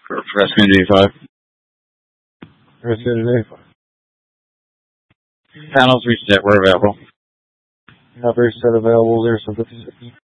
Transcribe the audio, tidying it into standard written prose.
Rescue D5. Rescue D5. Panels reset. We're available. Not reset available. 076.